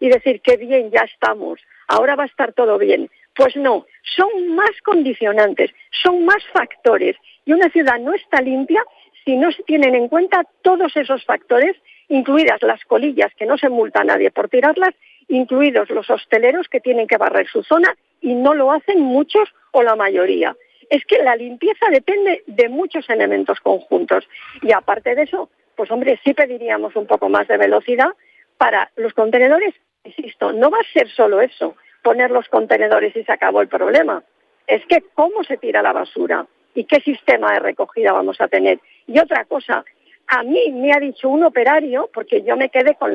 y decir que bien, ya estamos, ahora va a estar todo bien. Pues no, son más condicionantes, son más factores, y una ciudad no está limpia si no se tienen en cuenta todos esos factores, incluidas las colillas, que no se multa a nadie por tirarlas, incluidos los hosteleros que tienen que barrer su zona y no lo hacen muchos o la mayoría. Es que la limpieza depende de muchos elementos conjuntos y aparte de eso, pues hombre, sí pediríamos un poco más de velocidad para los contenedores. Insisto, no va a ser solo eso, poner los contenedores y se acabó el problema. Es que cómo se tira la basura y qué sistema de recogida vamos a tener. Y otra cosa, a mí me ha dicho un operario, porque yo me quedé con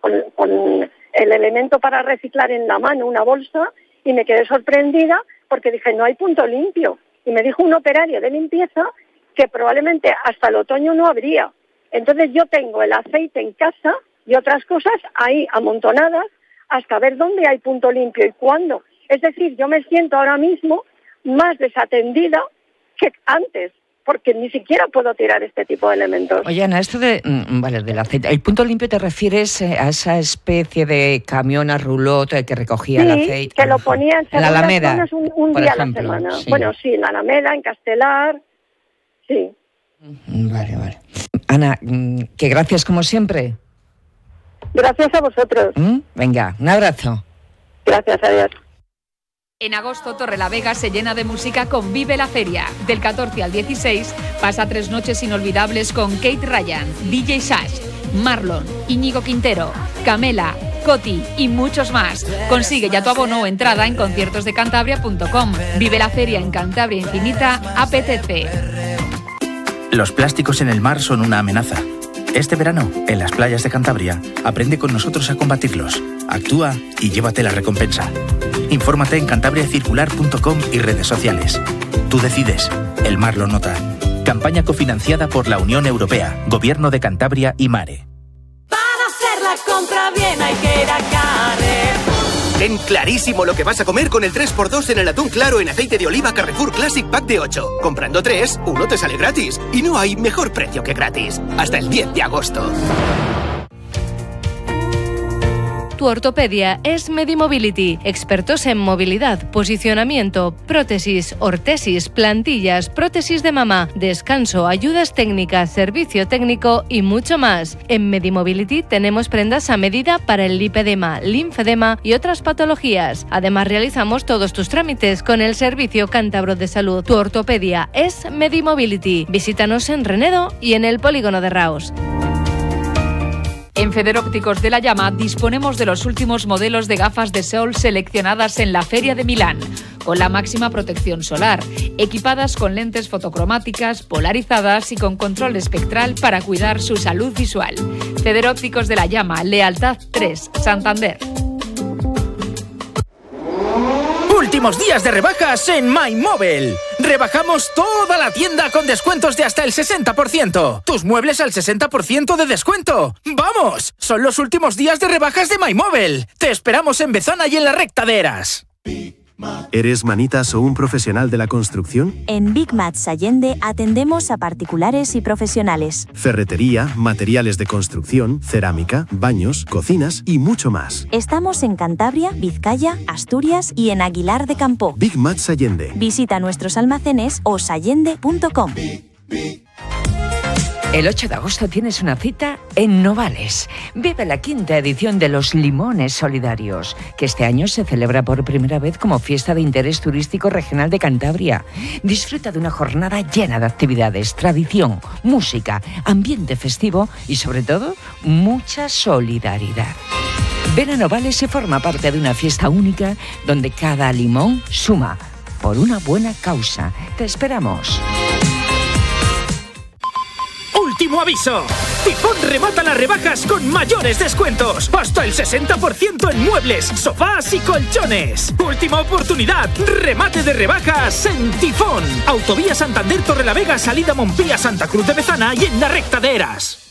el elemento para reciclar en la mano, una bolsa, y me quedé sorprendida porque dije, no hay punto limpio. Y me dijo un operario de limpieza que probablemente hasta el otoño no habría. Entonces yo tengo el aceite en casa y otras cosas ahí amontonadas hasta ver dónde hay punto limpio y cuándo. Es decir, yo me siento ahora mismo más desatendida que antes, porque ni siquiera puedo tirar este tipo de elementos. Oye, Ana, esto del aceite, ¿el punto limpio te refieres a esa especie de camión a roulotte que recogía el aceite? Que lo ponía en la Alameda, un día ejemplo, a la semana. Sí. Bueno, sí, en la Alameda, en Castelar, sí. Vale. Ana, que gracias como siempre. Gracias a vosotros. Venga, un abrazo. Gracias, adiós. En agosto, Torrelavega se llena de música con Vive la Feria. Del 14 al 16, pasa 3 noches inolvidables con Kate Ryan, DJ Sash, Marlon, Íñigo Quintero, Camela, Coti y muchos más. Consigue ya tu abono o entrada en conciertosdecantabria.com. Vive la Feria en Cantabria Infinita, apetece. Los plásticos en el mar son una amenaza. Este verano, en las playas de Cantabria, aprende con nosotros a combatirlos. Actúa y llévate la recompensa. Infórmate en cantabriacircular.com y redes sociales. Tú decides, el mar lo nota. Campaña cofinanciada por la Unión Europea, Gobierno de Cantabria y Mare. Para hacer la compra bien hay que ir a Carrefour. Ten clarísimo lo que vas a comer con el 3x2 en el atún claro en aceite de oliva Carrefour Classic Pack de 8. Comprando 3, uno te sale gratis. Y no hay mejor precio que gratis. Hasta el 10 de agosto. Tu ortopedia es Medimobility, expertos en movilidad, posicionamiento, prótesis, ortesis, plantillas, prótesis de mama, descanso, ayudas técnicas, servicio técnico y mucho más. En Medimobility tenemos prendas a medida para el lipedema, linfedema y otras patologías. Además realizamos todos tus trámites con el Servicio Cántabro de Salud. Tu ortopedia es Medimobility. Visítanos en Renedo y en el Polígono de Raos. En Federópticos de la Llama disponemos de los últimos modelos de gafas de sol seleccionadas en la Feria de Milán, con la máxima protección solar, equipadas con lentes fotocromáticas, polarizadas y con control espectral para cuidar su salud visual. Federópticos de la Llama, Lealtad 3, Santander. Últimos días de rebajas en MyMobile. Rebajamos toda la tienda con descuentos de hasta el 60%. Tus muebles al 60% de descuento. ¡Vamos! Son los últimos días de rebajas de MyMobile. Te esperamos en Bezana y en la Recta de Eras. ¿Eres manitas o un profesional de la construcción? En Big Mats Allende atendemos a particulares y profesionales. Ferretería, materiales de construcción, cerámica, baños, cocinas y mucho más. Estamos en Cantabria, Vizcaya, Asturias y en Aguilar de Campoo. Big Mats Allende. Visita nuestros almacenes o sallende.com. El 8 de agosto tienes una cita en Novales. Vive la 5ª edición de los Limones Solidarios, que este año se celebra por primera vez como fiesta de interés turístico regional de Cantabria. Disfruta de una jornada llena de actividades, tradición, música, ambiente festivo y, sobre todo, mucha solidaridad. Ven a Novales y forma parte de una fiesta única donde cada limón suma por una buena causa. Te esperamos. ¡Último aviso! Tifón remata las rebajas con mayores descuentos. Hasta el 60% en muebles, sofás y colchones. Última oportunidad. Remate de rebajas en Tifón. Autovía Santander Torrelavega, salida Montpía Santa Cruz de Bezana y en la Recta de Eras.